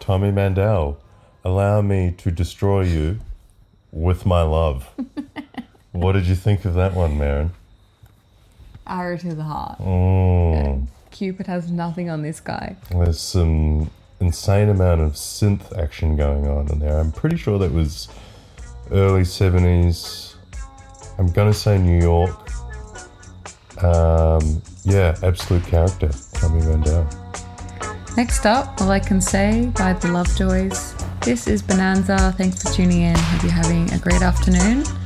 Tommy Mandel, allow me to destroy you with my love. What did you think of that one, Maren? Arrow to the heart. Cupid has nothing on this guy. There's some insane amount of synth action going on in there. I'm pretty sure that was early 70s. I'm going to say New York. Yeah, absolute character, Tommy Mandel. Next up, All I Can Say by the Lovejoys. This is Bonanza. Thanks for tuning in. Hope you're having a great afternoon.